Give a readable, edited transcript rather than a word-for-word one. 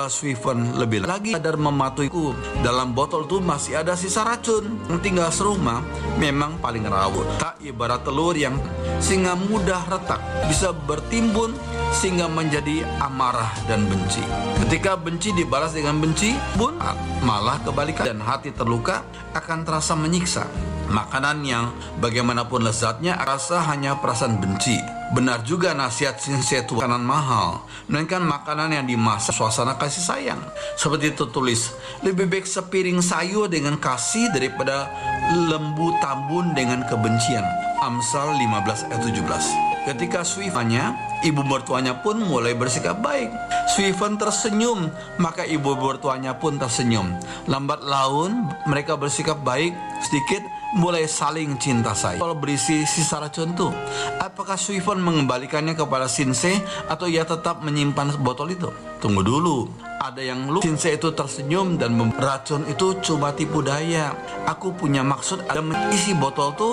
Kata Swiven lebih lagi sadar mematuhiku. Dalam botol itu masih ada sisa racun. Yang tinggal serumah memang paling rawuh. Tak ibarat telur yang sehingga mudah retak, bisa bertimbun sehingga menjadi amarah dan benci. Ketika benci dibalas dengan benci pun malah kebalikan, dan hati terluka akan terasa menyiksa. Makanan yang bagaimanapun lezatnya rasa hanya perasaan benci. Benar juga nasihat Shinse itu makanan mahal, melainkan makanan yang dimasak suasana kasih sayang. Seperti itu tulis, lebih baik sepiring sayur dengan kasih daripada lembu tambun dengan kebencian. Amsal 15 ayat 17. Ketika Swivennya, ibu mertuanya pun mulai bersikap baik. Swiven tersenyum, maka ibu mertuanya pun tersenyum. Lambat laun mereka bersikap baik, sedikit mulai saling cinta sayang. Kalau berisi sisa racun itu, apakah Swiven mengembalikannya kepada Shinse atau ia tetap menyimpan botol itu? Tunggu dulu. Ada yang lupa. Shinse itu tersenyum dan racun itu cuma tipu daya. Aku punya maksud, ada mengisi botol itu